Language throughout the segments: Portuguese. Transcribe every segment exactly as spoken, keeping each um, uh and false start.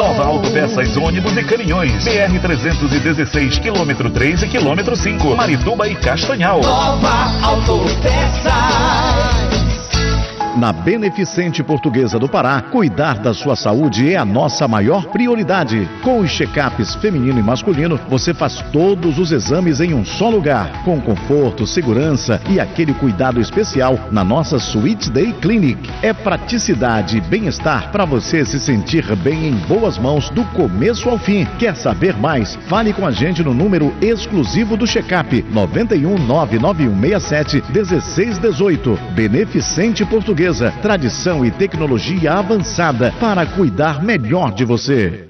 Nova Autopeças ônibus e caminhões. B R trezentos e dezesseis, quilômetro três e quilômetro cinco. Marituba e Castanhal. Nova Autopeças. Na Beneficente Portuguesa do Pará, cuidar da sua saúde é a nossa maior prioridade. Com os check-ups feminino e masculino, você faz todos os exames em um só lugar, com conforto, segurança e aquele cuidado especial na nossa Sweet Day Clinic. É praticidade e bem-estar para você se sentir bem em boas mãos do começo ao fim. Quer saber mais? Fale com a gente no número exclusivo do check-up nove um nove nove um seis sete um seis um oito. Beneficente Portuguesa. Tradição e tecnologia avançada para cuidar melhor de você.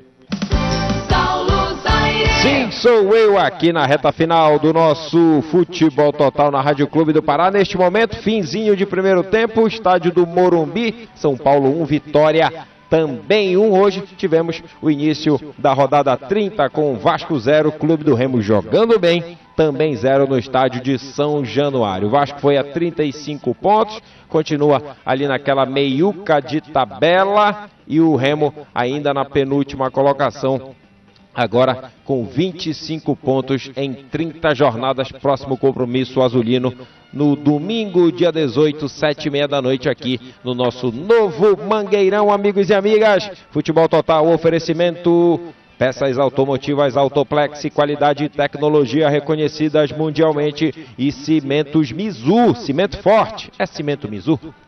Sim, sou eu aqui na reta final do nosso Futebol Total na Rádio Clube do Pará. Neste momento, finzinho de primeiro tempo, estádio do Morumbi, São Paulo um, Vitória também um. Hoje tivemos o início da rodada trinta com Vasco zero, Clube do Remo jogando bem. Também zero no estádio de São Januário. O Vasco foi a trinta e cinco pontos, continua ali naquela meiuca de tabela e o Remo ainda na penúltima colocação, agora com vinte e cinco pontos em trinta jornadas. Próximo compromisso azulino no domingo, dia dezoito, sete e meia da noite, aqui no nosso novo Mangueirão, amigos e amigas. Futebol Total, oferecimento... Peças automotivas Autoplex, qualidade e tecnologia reconhecidas mundialmente, e cimentos Mizu, cimento forte, é cimento Mizu.